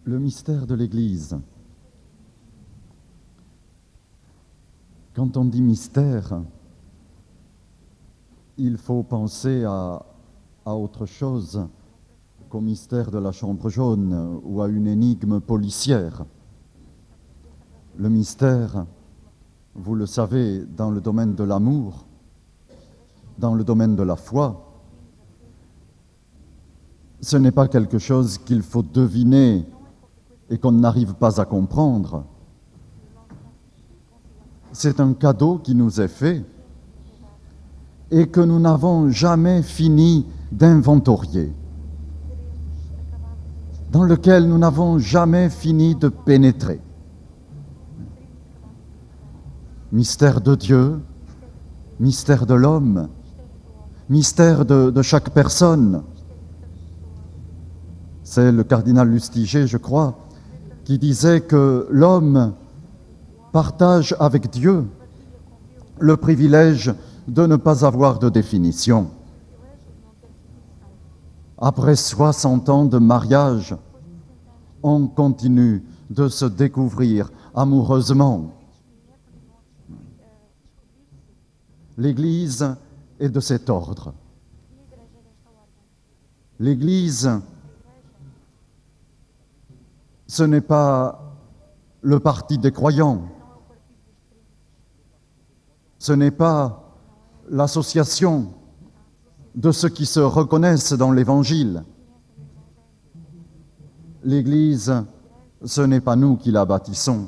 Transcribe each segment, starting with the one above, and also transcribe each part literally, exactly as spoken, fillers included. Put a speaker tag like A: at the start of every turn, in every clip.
A: Le mystère de l'Église. Quand on dit mystère, il faut penser à, à autre chose qu'au mystère de la chambre jaune ou à une énigme policière. Le mystère, vous le savez, dans le domaine de l'amour, dans le domaine de la foi, ce n'est pas quelque chose qu'il faut deviner et qu'on n'arrive pas à comprendre. C'est un cadeau qui nous est fait et que nous n'avons jamais fini d'inventorier, dans lequel nous n'avons jamais fini de pénétrer. Mystère de Dieu, mystère de l'homme, mystère de, de chaque personne. C'est le cardinal Lustiger, je crois, qui disait que l'homme partage avec Dieu le privilège de ne pas avoir de définition. Après soixante ans de mariage, on continue de se découvrir amoureusement. L'Église est de cet ordre. L'Église, ce n'est pas le parti des croyants, ce n'est pas l'association de ceux qui se reconnaissent dans l'Évangile. L'Église, ce n'est pas nous qui la bâtissons.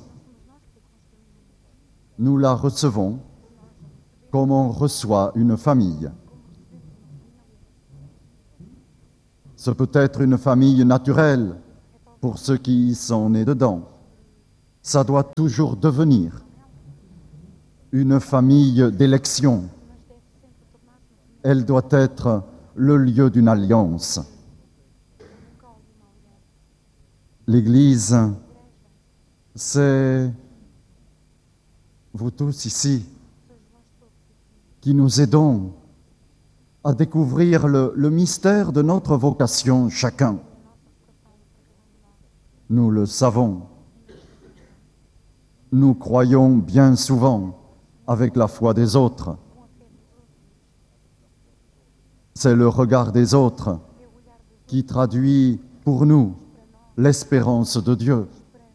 A: Nous la recevons comme on reçoit une famille. Ce peut être une famille naturelle pour ceux qui y sont nés dedans. Ça doit toujours devenir une famille d'élection. Elle doit être le lieu d'une alliance. L'Église, c'est vous tous ici qui nous aidons à découvrir le, le mystère de notre vocation chacun. Nous le savons. Nous croyons bien souvent avec la foi des autres. C'est le regard des autres qui traduit pour nous l'espérance de Dieu.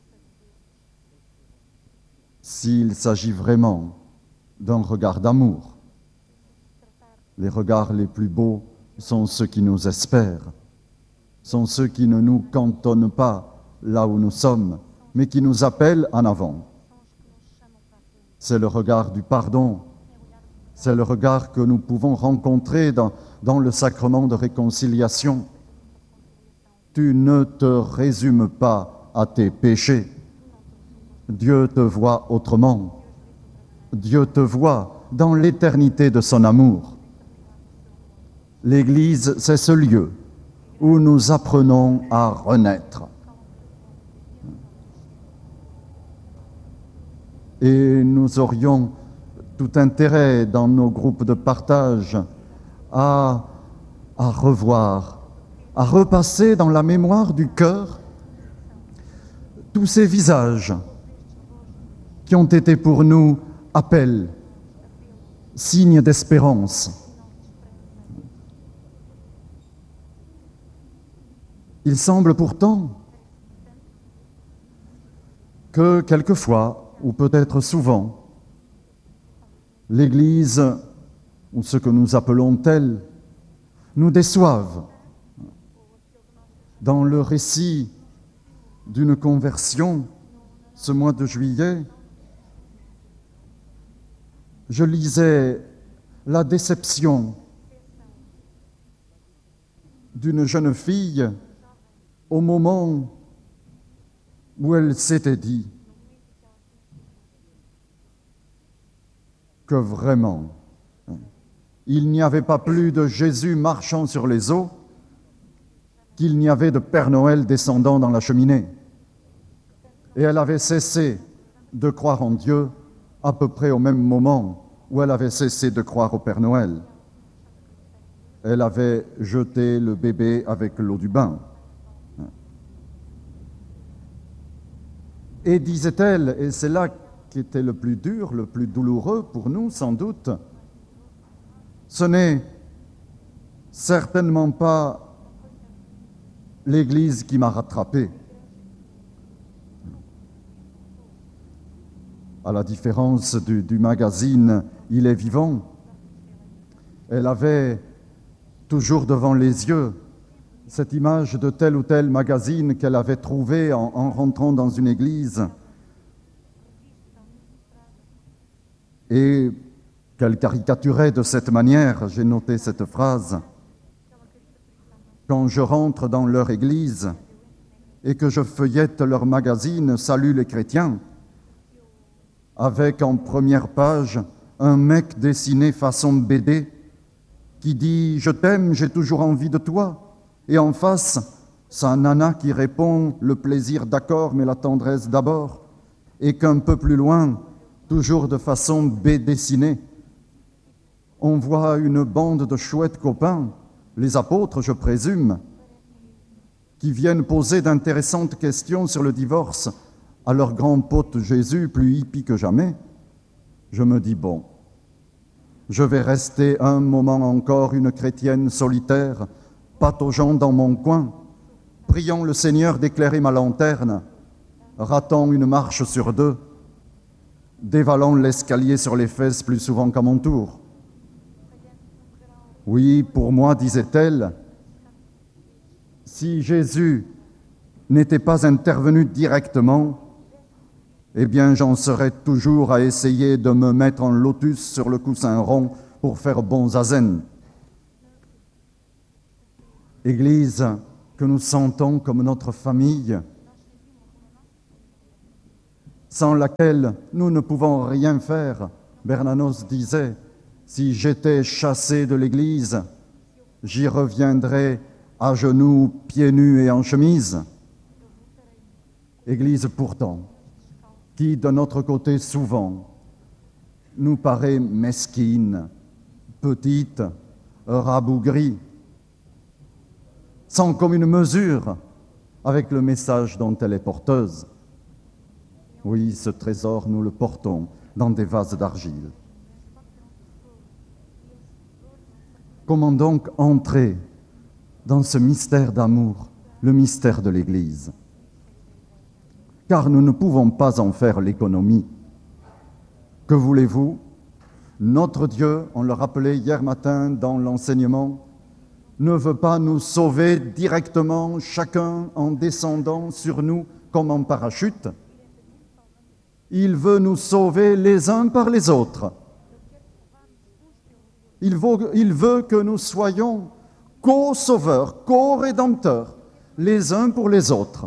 A: S'il s'agit vraiment d'un regard d'amour, les regards les plus beaux sont ceux qui nous espèrent, sont ceux qui ne nous cantonnent pas là où nous sommes, mais qui nous appellent en avant. C'est le regard du pardon, c'est le regard que nous pouvons rencontrer dans, dans le sacrement de réconciliation. Tu ne te résumes pas à tes péchés. Dieu te voit autrement. Dieu te voit dans l'éternité de son amour. L'Église, c'est ce lieu où nous apprenons à renaître. Et nous aurions tout intérêt dans nos groupes de partage à, à revoir, à repasser dans la mémoire du cœur tous ces visages qui ont été pour nous appels, signes d'espérance. Il semble pourtant que quelquefois, ou peut-être souvent, l'Église, ou ce que nous appelons telle, nous déçoivent. Dans le récit d'une conversion, ce mois de juillet, je lisais la déception d'une jeune fille au moment où elle s'était dit que vraiment, il n'y avait pas plus de Jésus marchant sur les eaux qu'il n'y avait de Père Noël descendant dans la cheminée. Et elle avait cessé de croire en Dieu à peu près au même moment où elle avait cessé de croire au Père Noël. Elle avait jeté le bébé avec l'eau du bain. Et disait-elle, et c'est là qu'était le plus dur, le plus douloureux pour nous sans doute, ce n'est certainement pas l'Église qui m'a rattrapé. À la différence du, du magazine Il est vivant, elle avait toujours devant les yeux cette image de tel ou tel magazine qu'elle avait trouvé en, en rentrant dans une église et qu'elle caricaturait de cette manière. J'ai noté cette phrase. Quand je rentre dans leur église et que je feuillette leur magazine « Salut les chrétiens », avec en première page un mec dessiné façon B D qui dit « Je t'aime, j'ai toujours envie de toi ». Et en face, sa nana qui répond « Le plaisir d'accord, mais la tendresse d'abord ». Et qu'un peu plus loin, toujours de façon B dessinée, on voit une bande de chouettes copains, les apôtres, je présume, qui viennent poser d'intéressantes questions sur le divorce à leur grand pote Jésus, plus hippie que jamais. Je me dis, bon, je vais rester un moment encore une chrétienne solitaire, pataugeant dans mon coin, priant le Seigneur d'éclairer ma lanterne, ratant une marche sur deux, dévalant l'escalier sur les fesses plus souvent qu'à mon tour. Oui, pour moi, disait-elle, si Jésus n'était pas intervenu directement, eh bien j'en serais toujours à essayer de me mettre en lotus sur le coussin rond pour faire bon zazen. Église que nous sentons comme notre famille, sans laquelle nous ne pouvons rien faire. Bernanos disait, si j'étais chassé de l'Église, j'y reviendrais à genoux, pieds nus et en chemise. Église pourtant, qui de notre côté souvent nous paraît mesquine, petite, rabougrie, sans commune mesure avec le message dont elle est porteuse. Oui, ce trésor, nous le portons dans des vases d'argile. Comment donc entrer dans ce mystère d'amour, le mystère de l'Église? Car nous ne pouvons pas en faire l'économie. Que voulez-vous? Notre Dieu, on le rappelait hier matin dans l'enseignement, ne veut pas nous sauver directement, chacun en descendant sur nous comme en parachute. Il veut nous sauver les uns par les autres. Il veut, il veut que nous soyons co-sauveurs, co-rédempteurs, les uns pour les autres.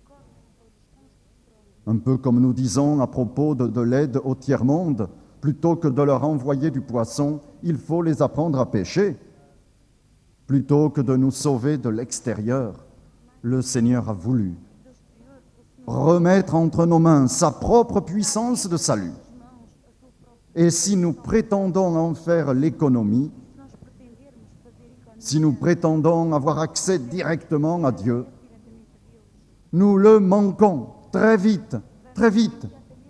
A: Un peu comme nous disons à propos de, de l'aide au tiers-monde, plutôt que de leur envoyer du poisson, il faut les apprendre à pêcher. Plutôt que de nous sauver de l'extérieur, le Seigneur a voulu remettre entre nos mains sa propre puissance de salut. Et si nous prétendons en faire l'économie, si nous prétendons avoir accès directement à Dieu, nous le manquons très vite, très vite.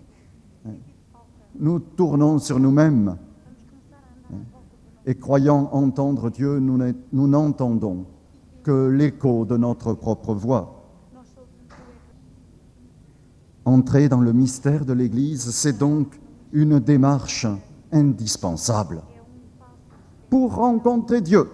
A: Nous tournons sur nous-mêmes et croyant entendre Dieu, nous n'entendons que l'écho de notre propre voix. Entrer dans le mystère de l'Église, c'est donc une démarche indispensable pour rencontrer Dieu,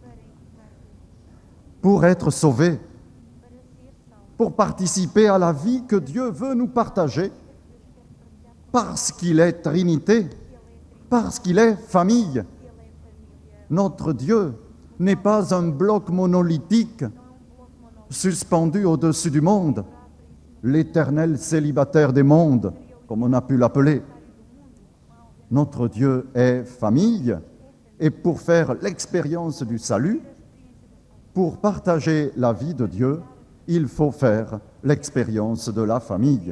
A: pour être sauvé, pour participer à la vie que Dieu veut nous partager, parce qu'il est Trinité, parce qu'il est famille. Notre Dieu n'est pas un bloc monolithique suspendu au-dessus du monde, l'éternel célibataire des mondes, comme on a pu l'appeler. Notre Dieu est famille, et pour faire l'expérience du salut, pour partager la vie de Dieu, il faut faire l'expérience de la famille.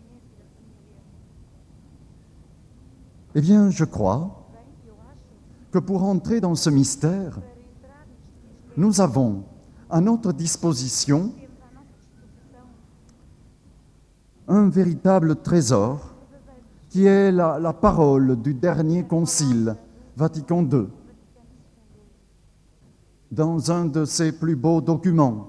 A: Eh bien, je crois que pour entrer dans ce mystère, nous avons à notre disposition un véritable trésor qui est la, la parole du dernier concile, Vatican deux, dans un de ses plus beaux documents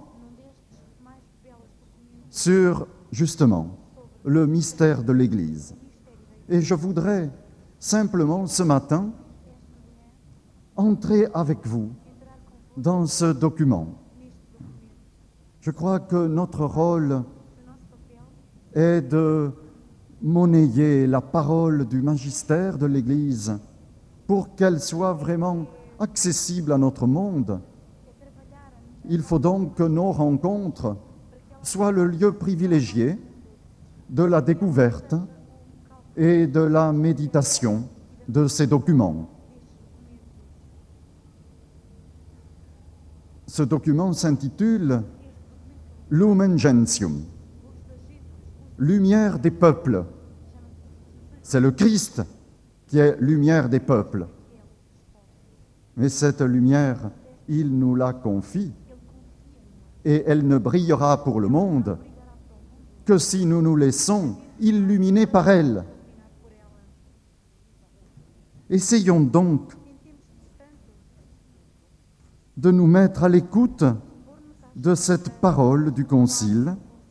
A: sur, justement, le mystère de l'Église. Et je voudrais simplement ce matin entrer avec vous dans ce document. Je crois que notre rôle est de monnayer la parole du magistère de l'Église pour qu'elle soit vraiment accessible à notre monde. Il faut donc que nos rencontres soient le lieu privilégié de la découverte et de la méditation de ces documents. Ce document s'intitule « Lumen Gentium », lumière des peuples. C'est le Christ qui est lumière des peuples. Mais cette lumière, il nous la confie et elle ne brillera pour le monde que si nous nous laissons illuminer par elle. Essayons donc de nous mettre à l'écoute de cette parole du Concile,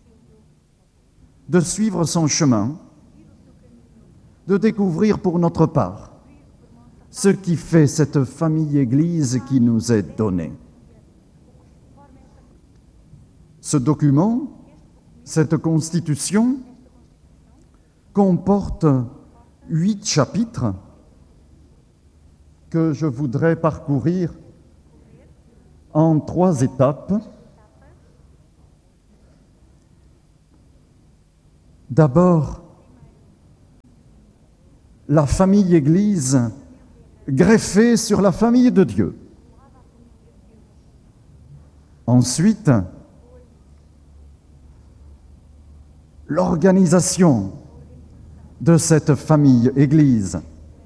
A: de suivre son chemin, de découvrir pour notre part ce qui fait cette famille Église qui nous est donnée. Ce document, cette constitution, comporte huit chapitres que je voudrais parcourir en trois étapes. D'abord, la famille Église greffée sur la famille de Dieu. Ensuite, l'organisation de cette famille Église.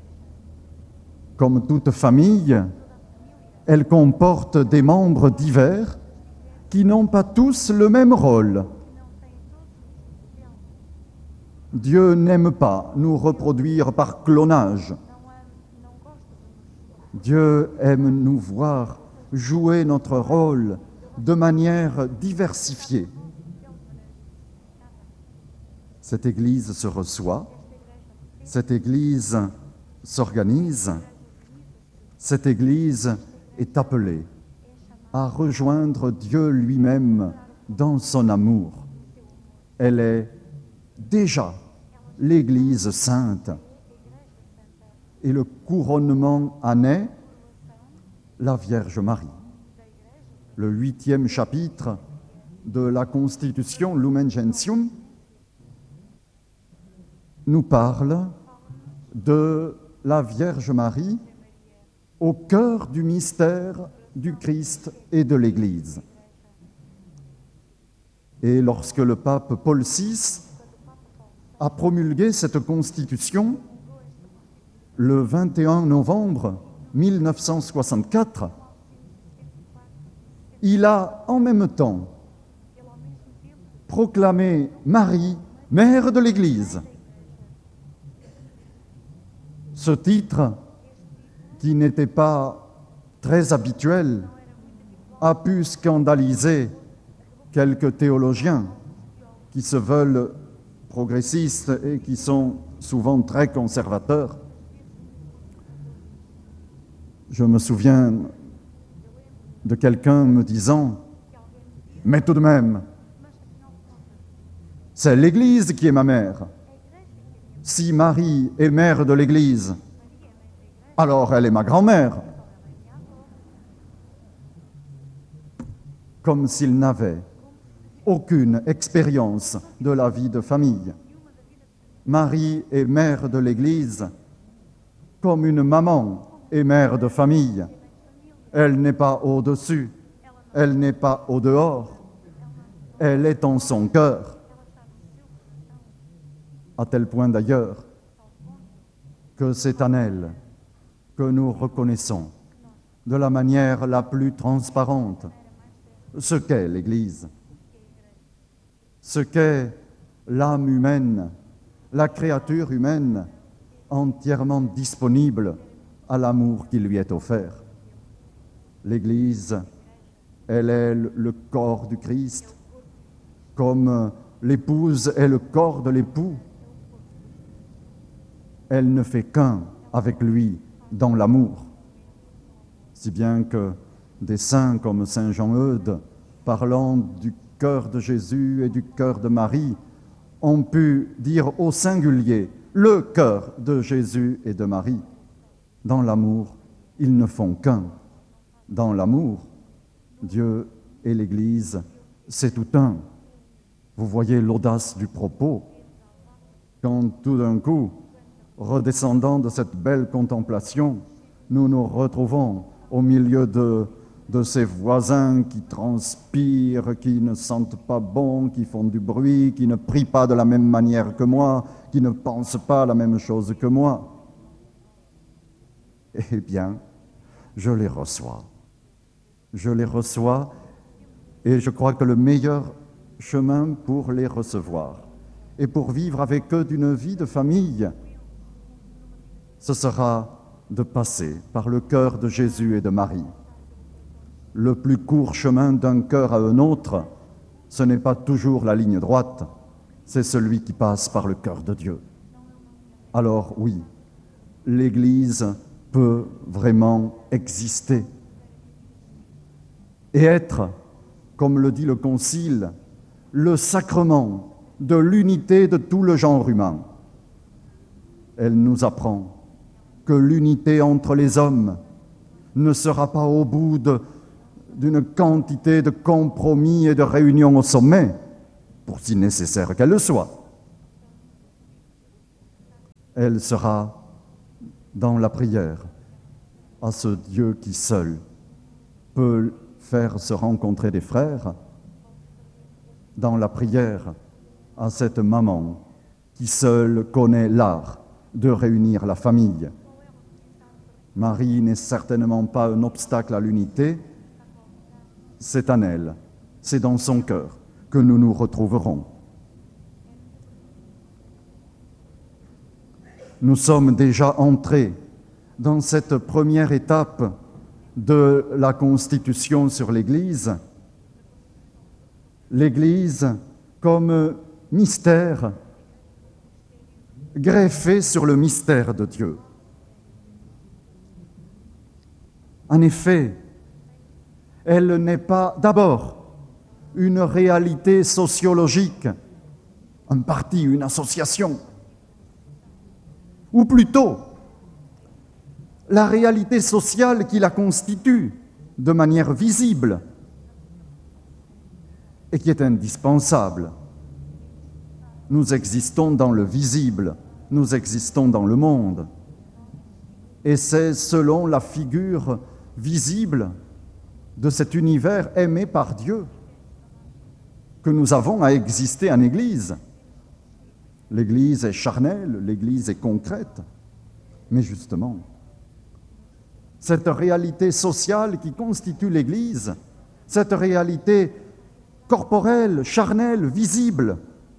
A: Comme toute famille, elle comporte des membres divers qui n'ont pas tous le même rôle. Dieu n'aime pas nous reproduire par clonage. Dieu aime nous voir jouer notre rôle de manière diversifiée. Cette Église se reçoit, cette Église s'organise, cette Église est appelée à rejoindre Dieu lui-même dans son amour. Elle est déjà l'Église sainte. Et le couronnement en est la Vierge Marie. Le huitième chapitre de la Constitution Lumen Gentium nous parle de la Vierge Marie au cœur du mystère du Christ et de l'Église. Et lorsque le pape Paul six a promulgué cette constitution, le vingt et un novembre mille neuf cent soixante-quatre, il a en même temps proclamé Marie, mère de l'Église. Ce titre, qui n'était pas très habituel, a pu scandaliser quelques théologiens qui se veulent progressistes et qui sont souvent très conservateurs. Je me souviens de quelqu'un me disant « Mais tout de même, c'est l'Église qui est ma mère. Si Marie est mère de l'Église, alors elle est ma grand-mère. » Comme s'il n'avait aucune expérience de la vie de famille. Marie est mère de l'Église comme une maman est mère de famille. Elle n'est pas au-dessus, elle n'est pas au-dehors, elle est en son cœur. À tel point d'ailleurs que c'est en elle que nous reconnaissons de la manière la plus transparente ce qu'est l'Église, ce qu'est l'âme humaine, la créature humaine, entièrement disponible à l'amour qui lui est offert. L'Église, elle est le corps du Christ, comme l'épouse est le corps de l'époux. Elle ne fait qu'un avec lui dans l'amour. Si bien que des saints comme saint Jean-Eudes, parlant du cœur de Jésus et du cœur de Marie, ont pu dire au singulier le cœur de Jésus et de Marie. Dans l'amour, ils ne font qu'un. Dans l'amour, Dieu et l'Église, c'est tout un. Vous voyez l'audace du propos, quand tout d'un coup, redescendant de cette belle contemplation, nous nous retrouvons au milieu de, de ces voisins qui transpirent, qui ne sentent pas bon, qui font du bruit, qui ne prient pas de la même manière que moi, qui ne pensent pas la même chose que moi. Eh bien, je les reçois. Je les reçois et je crois que le meilleur chemin pour les recevoir et pour vivre avec eux d'une vie de famille, ce sera de passer par le cœur de Jésus et de Marie. Le plus court chemin d'un cœur à un autre, ce n'est pas toujours la ligne droite, c'est celui qui passe par le cœur de Dieu. Alors oui, l'Église peut vraiment exister et être, comme le dit le Concile, le sacrement de l'unité de tout le genre humain. Elle nous apprend que l'unité entre les hommes ne sera pas au bout de, d'une quantité de compromis et de réunions au sommet, pour si nécessaire qu'elle le soit. Elle sera dans la prière à ce Dieu qui seul peut faire se rencontrer des frères, dans la prière à cette maman qui seule connaît l'art de réunir la famille. Marie n'est certainement pas un obstacle à l'unité, c'est en elle, c'est dans son cœur que nous nous retrouverons. Nous sommes déjà entrés dans cette première étape de la Constitution sur l'Église, l'Église comme mystère greffé sur le mystère de Dieu. En effet, elle n'est pas d'abord une réalité sociologique, un parti, une association, ou plutôt la réalité sociale qui la constitue de manière visible et qui est indispensable. Nous existons dans le visible, nous existons dans le monde. Et c'est selon la figure visible de cet univers aimé par Dieu que nous avons à exister en Église. L'Église est charnelle, l'Église est concrète, mais justement, cette réalité sociale qui constitue l'Église, cette réalité corporelle, charnelle, visible,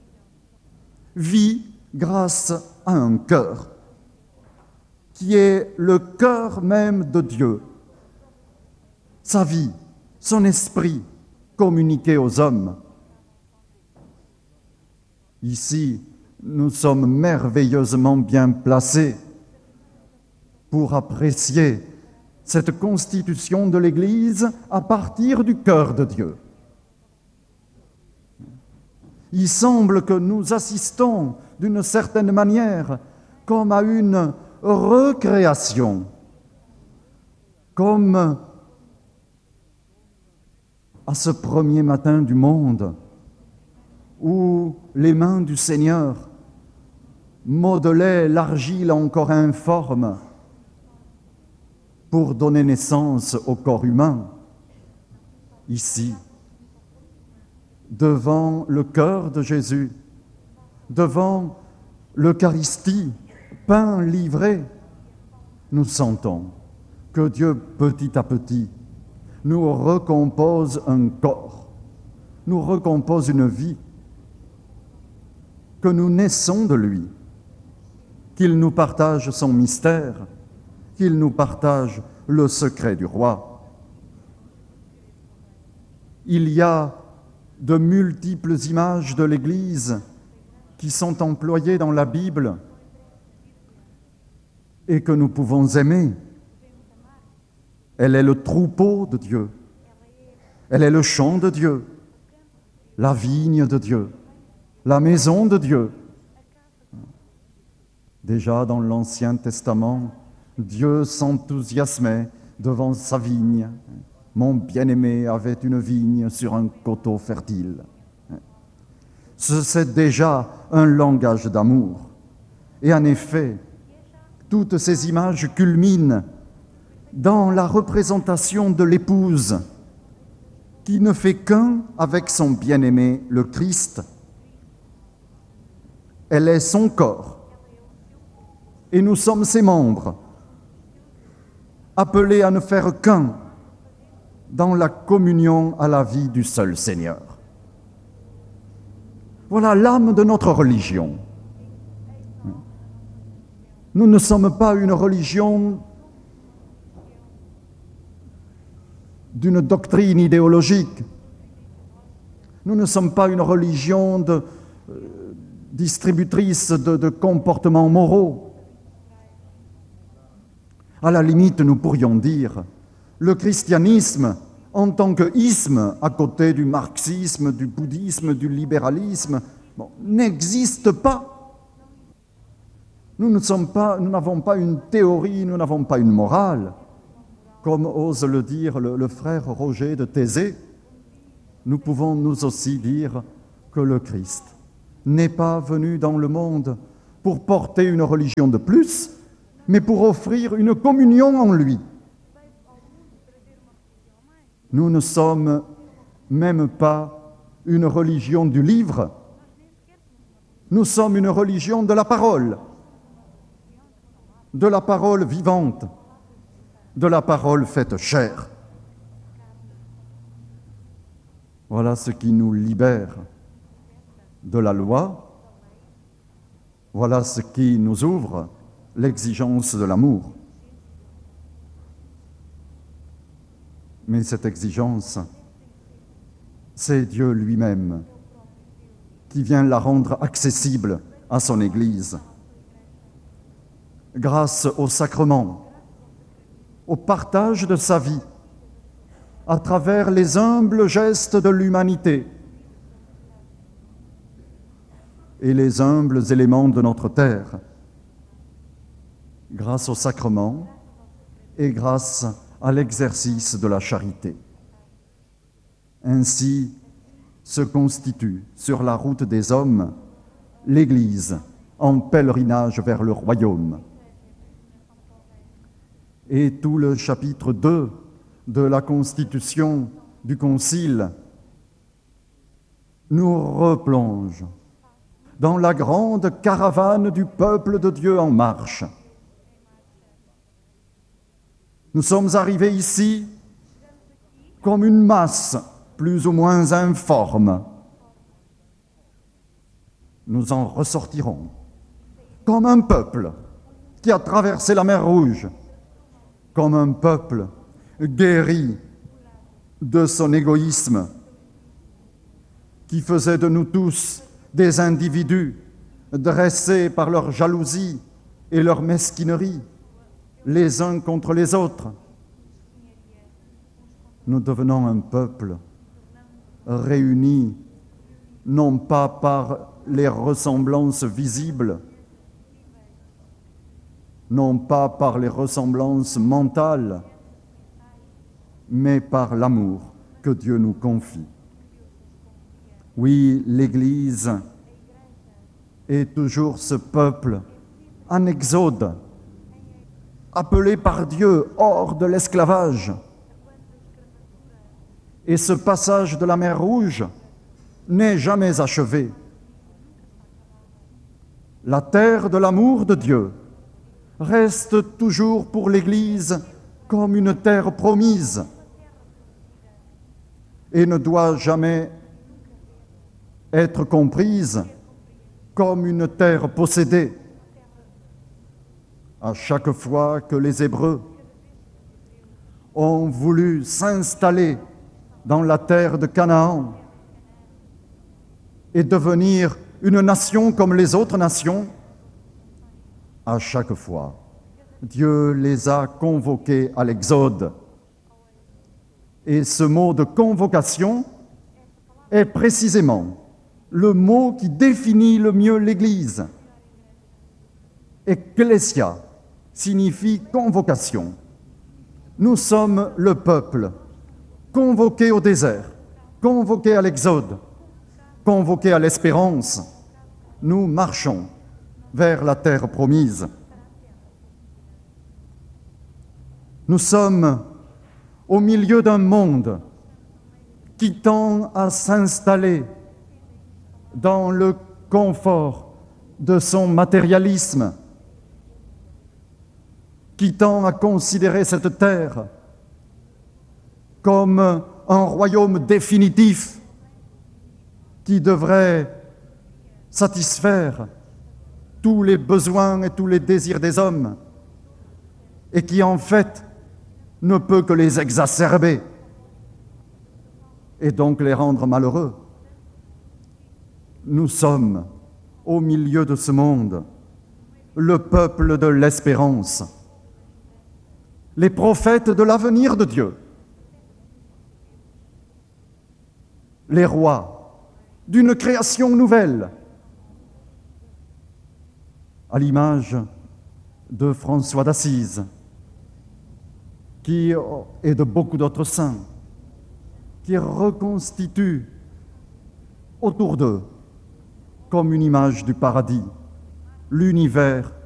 A: vit grâce à un cœur, qui est le cœur même de Dieu. Sa vie, son esprit communiqué aux hommes. Ici, nous sommes merveilleusement bien placés pour apprécier cette constitution de l'Église à partir du cœur de Dieu. Il semble que nous assistons d'une certaine manière comme à une recréation, comme à ce premier matin du monde où les mains du Seigneur modelaient l'argile encore informe pour donner naissance au corps humain. Ici, devant le cœur de Jésus, devant l'Eucharistie, pain livré, nous sentons que Dieu, petit à petit, nous recompose un corps, nous recompose une vie. que nous naissons de lui, qu'il nous partage son mystère, qu'il nous partage le secret du roi. Il y a de multiples images de l'Église qui sont employées dans la Bible et que nous pouvons aimer. Elle est le troupeau de Dieu, elle est le champ de Dieu, la vigne de Dieu, la maison de Dieu. Déjà dans l'Ancien Testament, Dieu s'enthousiasmait devant sa vigne. Mon bien-aimé avait une vigne sur un coteau fertile. C'est déjà un langage d'amour. Et en effet, toutes ces images culminent dans la représentation de l'épouse qui ne fait qu'un avec son bien-aimé, le Christ. Elle est son corps et nous sommes ses membres, appelés à ne faire qu'un dans la communion à la vie du seul Seigneur. Voilà l'âme de notre religion. Nous ne sommes pas une religion d'une doctrine idéologique. Nous ne sommes pas une religion de, euh, distributrice de, de comportements moraux. À la limite, nous pourrions dire, le christianisme, en tant que isme, à côté du marxisme, du bouddhisme, du libéralisme, bon, n'existe pas. Nous ne sommes pas, nous n'avons pas une théorie, nous n'avons pas une morale. Comme ose le dire le, le frère Roger de Thésée, nous pouvons nous aussi dire que le Christ n'est pas venu dans le monde pour porter une religion de plus, mais pour offrir une communion en lui. Nous ne sommes même pas une religion du livre, nous sommes une religion de la parole, de la parole vivante, de la parole faite chair. Voilà ce qui nous libère de la loi, voilà ce qui nous ouvre l'exigence de l'amour. Mais cette exigence, c'est Dieu lui-même qui vient la rendre accessible à son Église. Grâce au sacrement, au partage de sa vie, à travers les humbles gestes de l'humanité et les humbles éléments de notre terre, grâce au sacrement et grâce à l'exercice de la charité. Ainsi se constitue sur la route des hommes l'Église en pèlerinage vers le royaume. Et tout le chapitre deux de la Constitution du Concile nous replonge dans la grande caravane du peuple de Dieu en marche. Nous sommes arrivés ici comme une masse plus ou moins informe. Nous en ressortirons comme un peuple qui a traversé la mer Rouge, comme un peuple guéri de son égoïsme, qui faisait de nous tous des individus dressés par leur jalousie et leur mesquinerie, les uns contre les autres. Nous devenons un peuple réuni, non pas par les ressemblances visibles, non pas par les ressemblances mentales, mais par l'amour que Dieu nous confie. Oui, l'Église est toujours ce peuple en exode, appelé par Dieu hors de l'esclavage. Et ce passage de la mer Rouge n'est jamais achevé. La terre de l'amour de Dieu reste toujours pour l'Église comme une terre promise et ne doit jamais être comprise comme une terre possédée. À chaque fois que les Hébreux ont voulu s'installer dans la terre de Canaan et devenir une nation comme les autres nations, à chaque fois, Dieu les a convoqués à l'Exode. Et ce mot de convocation est précisément le mot qui définit le mieux l'Église. Ecclesia signifie convocation. Nous sommes le peuple convoqué au désert, convoqué à l'Exode, convoqué à l'espérance. Nous marchons vers la terre promise. Nous sommes au milieu d'un monde qui tend à s'installer dans le confort de son matérialisme, qui tend à considérer cette terre comme un royaume définitif qui devrait satisfaire tous les besoins et tous les désirs des hommes, et qui en fait ne peut que les exacerber et donc les rendre malheureux. Nous sommes au milieu de ce monde, le peuple de l'espérance, les prophètes de l'avenir de Dieu, les rois d'une création nouvelle, à l'image de François d'Assise, qui et de beaucoup d'autres saints, qui reconstituent autour d'eux, comme une image du paradis, l'univers